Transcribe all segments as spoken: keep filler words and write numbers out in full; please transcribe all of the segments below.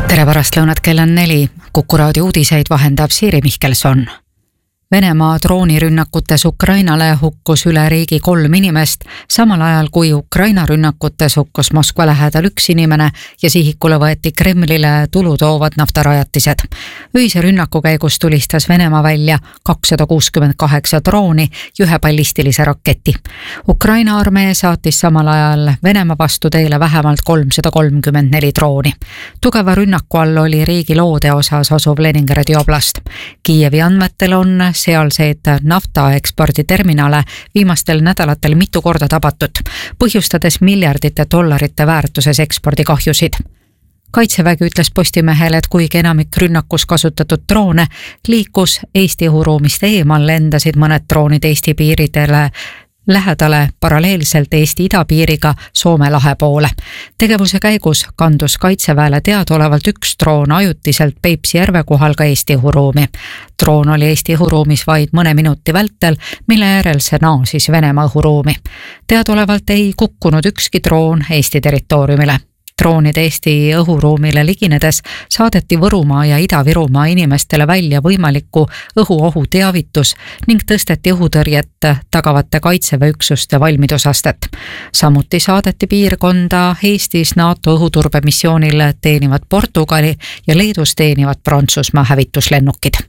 Tere pärastlõunat, kell on neli. Kuku raadio uudiseid vahendab Siiri Mihkelson. Venemaa droonirünnakutes Ukrainale hukkus üle riigi kolm inimest, samal ajal kui Ukraina rünnakutes hukkus Moskva lähedal üks inimene ja sihikule võeti Kremlile tulu toovad naftarajatised. Ühise rünnaku käigus tulistas Venemaa välja kakssada kuuskümmend kaheksa drooni ja ühe ballistilise raketi. Ukraina armee saatis samal ajal Venemaa vastu teele vähemalt kolmsada kolmkümmend neli drooni. Tugeva rünnaku all oli riigi loode osas asuv Leningradi oblast. Kiievi andmetel on sealseid nafta eksporditerminale viimastel nädalatel mitu korda tabatud, põhjustades miljardite dollarite väärtuses ekspordikahjusid. Kaitsevägi ütles Postimehele, et kuigi enamik rünnakus kasutatud droone liikus Eesti õhuruumist eemal, lendasid mõned droonid Eesti piiridele lähedale paralleelselt Eesti idapiiriga Soome lahe poole. Tegevuse käigus kandus kaitseväele teadaolevalt üks droon ajutiselt Peipsi järve kohal ka Eesti õhuruumi. Droon oli Eesti õhuruumis vaid mõne minuti vältel, mille järel see naasis Venemaa õhuruumi. Teadaolevalt ei kukkunud ükski droon Eesti territooriumile. Droonid Eesti õhuruumile liginedes saadeti Võrumaa ja Ida-Virumaa inimestele välja võimaliku õhuohu teavitus ning tõsteti õhutõrjet tagavate kaitseväeüksuste valmidusastet. Samuti saadeti piirkonda Eestis NATO õhuturbemissioonil teenivad Portugali ja Leedus teenivad Prantsusmaa hävituslennukid.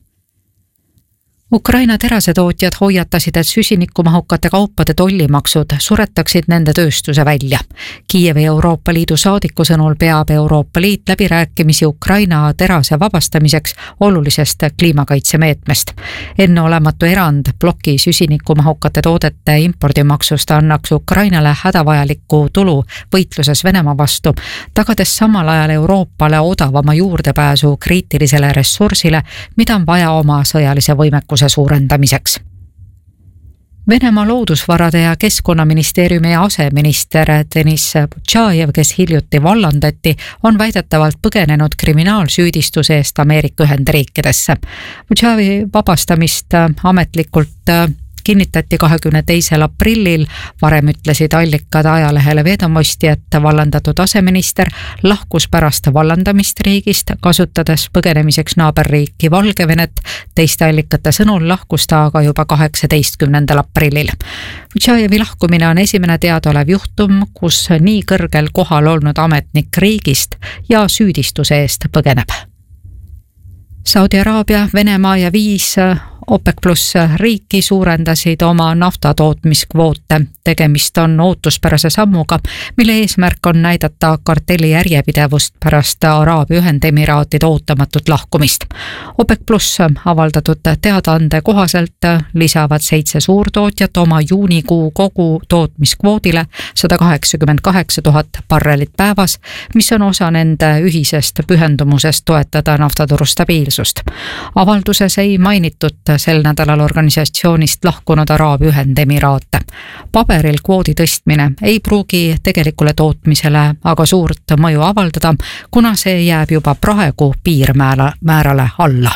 Ukraina terasetootjad hoiatasid, et süsinikumahukate kaupade tollimaksud suretaksid nende tööstuse välja. Kiievi Euroopa Liidu saadiku sõnul peab Euroopa Liit läbirääkimisi Ukraina terase vabastamiseks olulisest kliimakaitsemeetmest. Enneolematu erand ploki süsinikumahukate toodete impordimaksust annaks Ukrainale hädavajalikku tulu võitluses Venemaa vastu, tagades samal ajal Euroopale odavama juurdepääsu kriitilisele ressursile, mida on vaja oma sõjalise võimekuse suurendamiseks. Venemaa loodusvarade ja keskkonnaministeeriumi aseminister Denis Butšajev, kes hiljuti vallandati, on väidetavalt põgenenud kriminaalsüüdistuse eest Ameerika Ühendriikidesse. Butšajevi vabastamist ametlikult kinnitati kahekümne teisel aprillil, varem ütlesid allikad ajalehele Vedomosti, et vallandatud aseminister lahkus pärast vallandamist riigist, kasutades põgenemiseks naaberriiki Valgevenet. Teiste allikate sõnul lahkus ta aga juba kaheksateistkümnendal aprillil. Butšajevi lahkumine on esimene teadaolev juhtum, kus nii kõrgel kohal olnud ametnik riigist ja süüdistuse eest põgeneb. Saudi Araabia, Venemaa ja viis OPEC pluss riiki suurendasid oma naftatootmiskvoote. Tegemist on ootuspärase sammuga, mille eesmärk on näidata kartelli järjepidevust pärast Araabia Ühendemiraatide ootamatut lahkumist. OPEC pluss avaldatud teadaande kohaselt lisavad seitse suurtootjat oma juunikuu kogu tootmiskvoodile sada kaheksakümmend kaheksa tuhat barrelit päevas, mis on osa nende ühisest pühendumusest toetada naftaturu stabiilsust. Avalduses ei mainitud sel nädalal organisatsioonist lahkunud Araabia Ühendemiraate. Paberil kvoodi tõstmine ei pruugi tegelikule tootmisele aga suurt mõju avaldada, kuna see jääb juba praegu piirmäärale alla.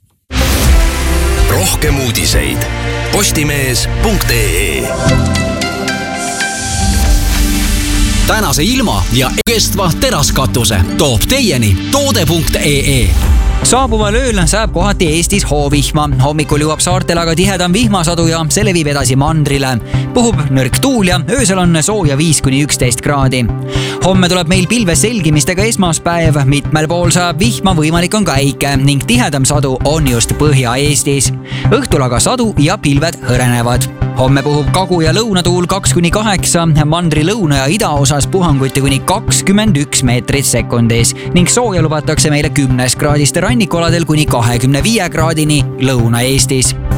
Rohkem uudiseid postimees punkt ee. Tänase ilma ja kestva teraskatuse toob teieni toode punkt ee. Saabuval ööl saab kohati Eestis hoovihma. Hommikul jõuab saartel aga tihedam vihmasadu ja see levib edasi mandrile. Puhub nõrk tuul ja öösel on sooja viis kuni üksteist kraadi. Homme tuleb meil pilves selgimistega esmaspäev. Mitmel pool saab vihma, võimalik on ka äike ning tihedam sadu on just Põhja-Eestis. Õhtul aga sadu ja pilved hõrenevad. Homme puhub kagu- ja lõunatuul kaks kuni kaheksa, mandri lõuna ja ida osas puhanguti kuni kakskümmend üks meetrit sekundis ning sooja lubatakse meile kümnes kraadiste rannikualadel kuni kahekümne viie kraadini Lõuna-Eestis.